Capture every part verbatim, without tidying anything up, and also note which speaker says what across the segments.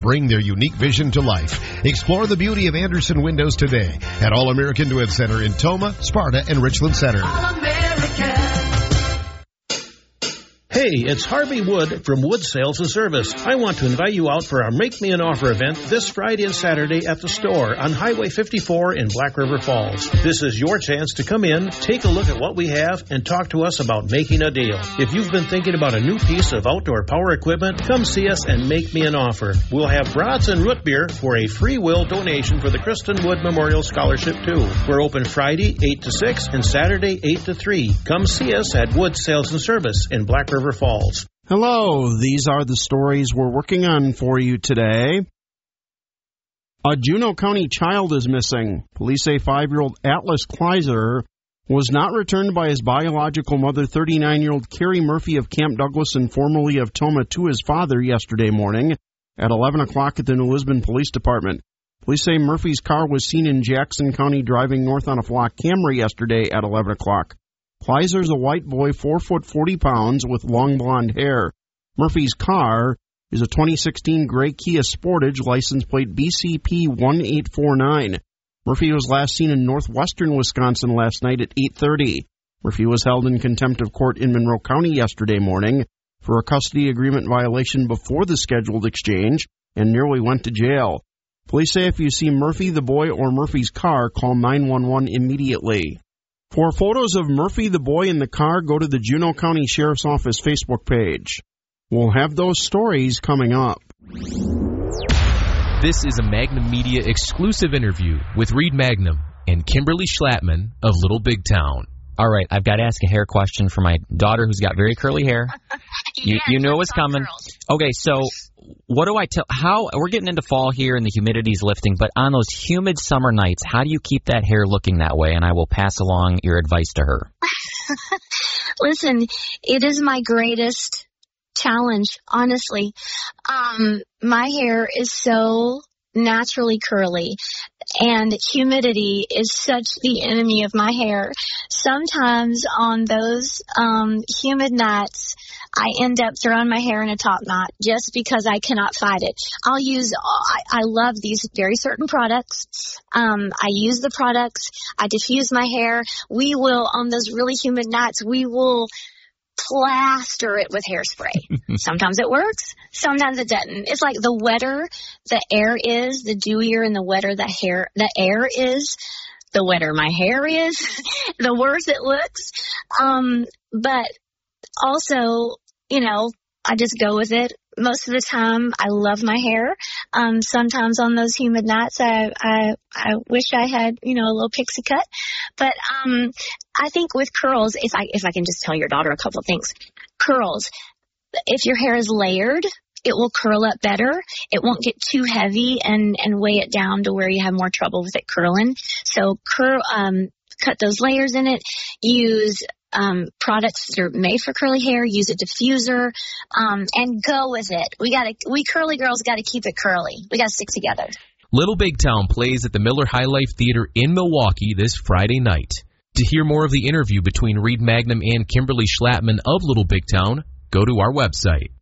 Speaker 1: bring their unique vision to life. Explore the beauty of Anderson Windows today at All American Twin Center in Toma, Sparta, and Richland Center.
Speaker 2: All American.
Speaker 3: Hey, it's Harvey Wood from Wood Sales and Service. I want to invite you out for our Make Me an Offer event this Friday and Saturday at the store on Highway fifty-four in Black River Falls. This is your chance to come in, take a look at what we have, and talk to us about making a deal. If you've been thinking about a new piece of outdoor power equipment, come see us and make me an offer. We'll have brats and root beer for a free will donation for the Kristen Wood Memorial Scholarship, too. We're open Friday, eight to six, and Saturday, eight to three. Come see us at Wood Sales and Service in Black River Falls.
Speaker 4: Hello, these are the stories we're working on for you today. A Juneau County child is missing. Police say five-year-old Atlas Kleiser was not returned by his biological mother, thirty-nine-year-old Carrie Murphy of Camp Douglas and formerly of Toma, to his father yesterday morning at eleven o'clock at the New Lisbon Police Department. Police say Murphy's car was seen in Jackson County driving north on a flock Camry yesterday at eleven o'clock. Kleiser's a white boy, four foot forty pounds, with long blonde hair. Murphy's car is a twenty sixteen gray Kia Sportage, license plate B C P one eight four nine. Murphy was last seen in northwestern Wisconsin last night at eight thirty. Murphy was held in contempt of court in Monroe County yesterday morning for a custody agreement violation before the scheduled exchange and nearly went to jail. Police say if you see Murphy, the boy, or Murphy's car, call nine one one immediately. For photos of Murphy, the boy, in the car, go to the Juneau County Sheriff's Office Facebook page. We'll have those stories coming up.
Speaker 5: This is a Magnum Media exclusive interview with Reed Magnum and Kimberly Schlattman of Little Big Town.
Speaker 6: All right, I've got to ask a hair question for my daughter who's got very curly hair. you
Speaker 7: yes,
Speaker 6: you know what's coming.
Speaker 7: Girls.
Speaker 6: Okay, so what do I tell? How we're getting into fall here and the humidity's lifting, but on those humid summer nights, how do you keep that hair looking that way? And I will pass along your advice to her.
Speaker 7: Listen, it is my greatest challenge, honestly. Um, my hair is so naturally curly, and humidity is such the enemy of my hair. Sometimes on those um, humid nights, I end up throwing my hair in a top knot just because I cannot fight it. I'll use, I, I love these very certain products. Um, I use the products. I diffuse my hair. We will, on those really humid nights, we will plaster it with hairspray. Sometimes it works. Sometimes it doesn't. It's like the wetter the air is, the dewier and the wetter the hair, the air is, the wetter my hair is, the worse it looks. Um, but also, you know, I just go with it. Most of the time, I love my hair. Um, sometimes on those humid nights, I, I, I wish I had, you know, a little pixie cut. But, um, I think with curls, if I, if I can just tell your daughter a couple of things. Curls, if your hair is layered, it will curl up better. It won't get too heavy and, and weigh it down to where you have more trouble with it curling. So curl, um, cut those layers in it. Use Um, products that are made for curly hair, use a diffuser, um, and go with it. We gotta, we curly girls gotta keep it curly. We gotta stick together.
Speaker 5: Little Big Town plays at the Miller High Life Theater in Milwaukee this Friday night. To hear more of the interview between Reed Magnum and Kimberly Schlattman of Little Big Town, go to our website.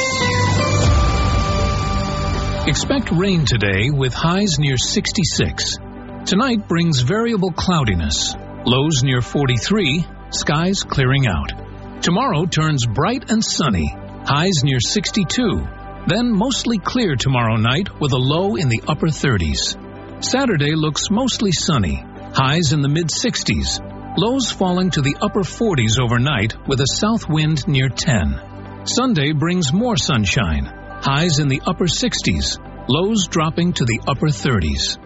Speaker 8: Expect rain today with highs near sixty-six. Tonight brings variable cloudiness. Lows near forty-three. Skies clearing out. Tomorrow turns bright and sunny. Highs near sixty-two. Then mostly clear tomorrow night with a low in the upper thirties. Saturday looks mostly sunny. Highs in the mid-sixties. Lows falling to the upper forties overnight with a south wind near ten. Sunday brings more sunshine. Highs in the upper sixties. Lows dropping to the upper thirties.